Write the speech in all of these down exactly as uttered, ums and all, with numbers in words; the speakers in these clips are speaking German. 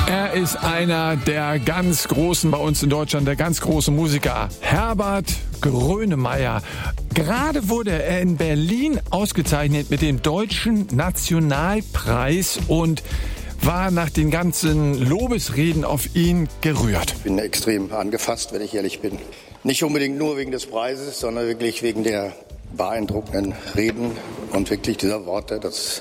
Er ist einer der ganz Großen bei uns in Deutschland, der ganz große Musiker, Herbert Grönemeyer. Gerade wurde er in Berlin ausgezeichnet mit dem Deutschen Nationalpreis und war nach den ganzen Lobesreden auf ihn gerührt. Ich bin extrem angefasst, wenn ich ehrlich bin. Nicht unbedingt nur wegen des Preises, sondern wirklich wegen der beeindruckenden Reden und wirklich dieser Worte. Das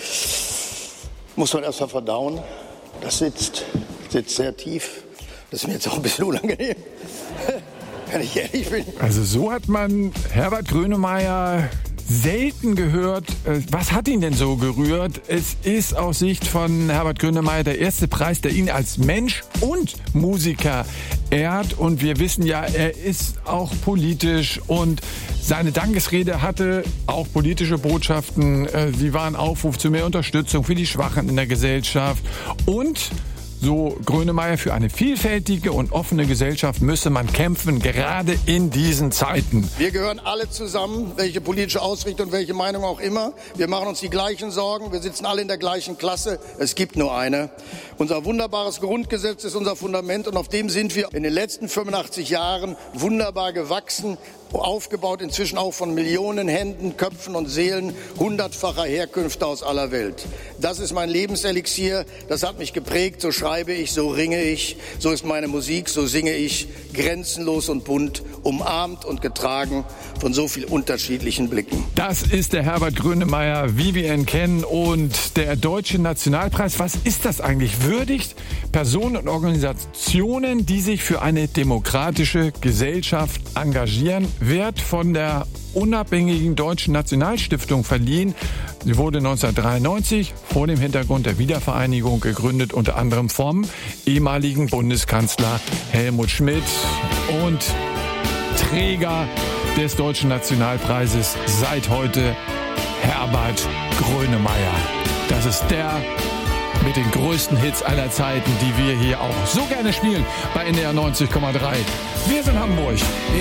muss man erst mal verdauen. Das sitzt, sitzt sehr tief. Das ist mir jetzt auch ein bisschen unangenehm, wenn ich ehrlich bin. Also so hat man Herbert Grönemeyer selten gehört. Was hat ihn denn so gerührt? Es ist aus Sicht von Herbert Grönemeyer der erste Preis, der ihn als Mensch und Musiker ehrt. Und wir wissen ja, er ist auch politisch und seine Dankesrede hatte auch politische Botschaften. Sie waren Aufruf zu mehr Unterstützung für die Schwachen in der Gesellschaft. Und so Grönemeyer, für eine vielfältige und offene Gesellschaft müsse man kämpfen, gerade in diesen Zeiten. Wir gehören alle zusammen, welche politische Ausrichtung, welche Meinung auch immer. Wir machen uns die gleichen Sorgen, wir sitzen alle in der gleichen Klasse. Es gibt nur eine. Unser wunderbares Grundgesetz ist unser Fundament und auf dem sind wir in den letzten fünfundachtzig Jahren wunderbar gewachsen, aufgebaut inzwischen auch von Millionen Händen, Köpfen und Seelen hundertfacher Herkünfte aus aller Welt. Das ist mein Lebenselixier, das hat mich geprägt, so schreibe ich, so ringe ich, so ist meine Musik, so singe ich, grenzenlos und bunt, umarmt und getragen von so vielen unterschiedlichen Blicken. Das ist der Herbert Grönemeyer, wie wir ihn kennen, und der Deutsche Nationalpreis. Was ist das eigentlich? Würdigt Personen und Organisationen, die sich für eine demokratische Gesellschaft engagieren, wird von der unabhängigen Deutschen Nationalstiftung verliehen. Sie wurde neunzehnhundertdreiundneunzig vor dem Hintergrund der Wiedervereinigung gegründet, unter anderem vom ehemaligen Bundeskanzler Helmut Schmidt, und Träger des Deutschen Nationalpreises seit heute Herbert Grönemeyer. Das ist der mit den größten Hits aller Zeiten, die wir hier auch so gerne spielen bei N D R neunzig Komma drei. Wir sind Hamburg.